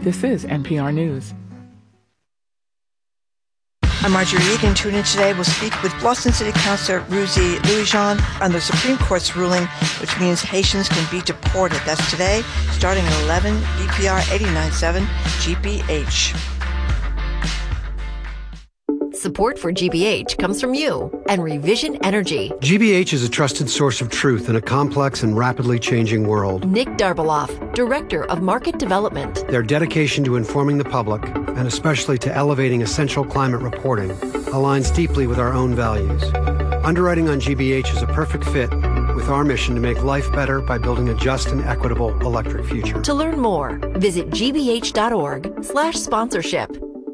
This is NPR News. I'm Marjorie Reed, and tune in today. We'll speak with Boston City Councilor Ruzi Louisjean on the Supreme Court's ruling, which means Haitians can be deported. That's today, starting at 11, BPR 89.7 GBH. Support for GBH comes from you and Revision Energy. GBH is a trusted source of truth in a complex and rapidly changing world. Nick Darbeloff, Director of Market Development. Their dedication to informing the public, and especially to elevating essential climate reporting, aligns deeply with our own values. Underwriting on GBH is a perfect fit with our mission to make life better by building a just and equitable electric future. To learn more, visit gbh.org/sponsorship.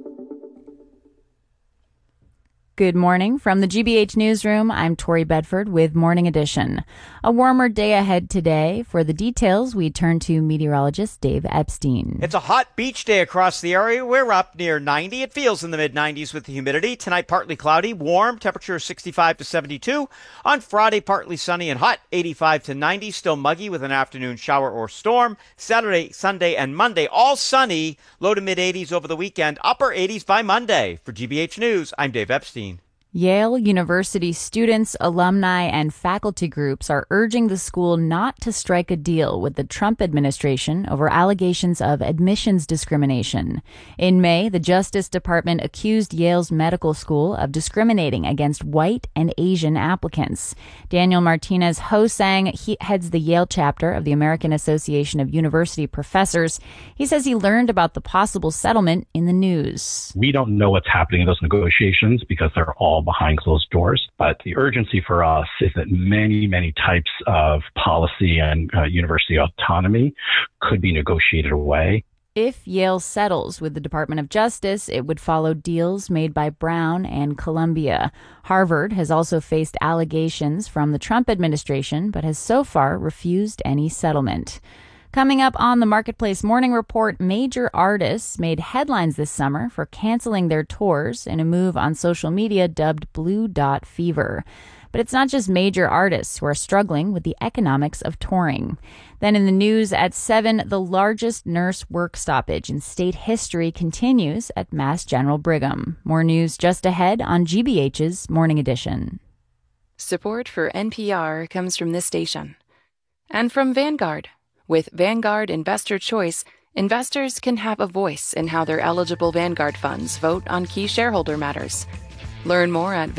Good morning. From the GBH Newsroom, I'm Tori Bedford with Morning Edition. A warmer day ahead today. For the details, we turn to meteorologist Dave Epstein. It's a hot beach day across the area. We're up near 90. It feels in the mid-90s with the humidity. Tonight, partly cloudy, warm, temperature 65 to 72. On Friday, partly sunny and hot, 85 to 90. Still muggy with an afternoon shower or storm. Saturday, Sunday, and Monday, all sunny, low to mid-80s over the weekend, upper 80s by Monday. For GBH News, I'm Dave Epstein. Yale University students, alumni, and faculty groups are urging the school not to strike a deal with the Trump administration over allegations of admissions discrimination. In May, the Justice Department accused Yale's medical school of discriminating against white and Asian applicants. Daniel Martinez-Hosang, he heads the Yale chapter of the American Association of University Professors. He says he learned about the possible settlement in the news. We don't know what's happening in those negotiations because they're all behind closed doors. But the urgency for us is that many types of policy and university autonomy could be negotiated away. If Yale settles with the Department of Justice, it would follow deals made by Brown and Columbia. Harvard has also faced allegations from the Trump administration, but has so far refused any settlement. Coming up on the Marketplace Morning Report, major artists made headlines this summer for canceling their tours in a move on social media dubbed Blue Dot Fever. But it's not just major artists who are struggling with the economics of touring. Then in the news at 7, the largest nurse work stoppage in state history continues at Mass General Brigham. More news just ahead on GBH's Morning Edition. Support for NPR comes from this station and from Vanguard. With Vanguard Investor Choice, investors can have a voice in how their eligible Vanguard funds vote on key shareholder matters. Learn more at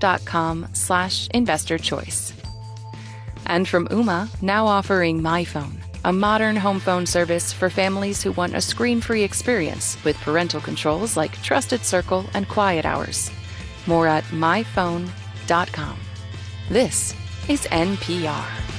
vanguard.com/investorchoice. And from Ooma, now offering MyPhone, a modern home phone service for families who want a screen-free experience with parental controls like Trusted Circle and Quiet Hours. More at myphone.com. This is NPR.